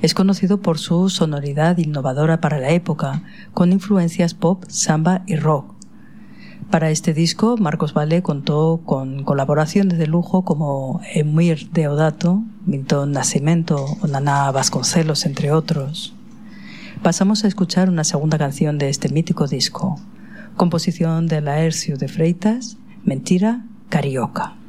Es conocido por su sonoridad innovadora para la época, con influencias pop, samba y rock. Para este disco, Marcos Valle contó con colaboraciones de lujo como Emir Deodato, Milton Nascimento o Naná Vasconcelos, entre otros. Pasamos a escuchar una segunda canción de este mítico disco, composición de Laércio de Freitas, Mentira Carioca.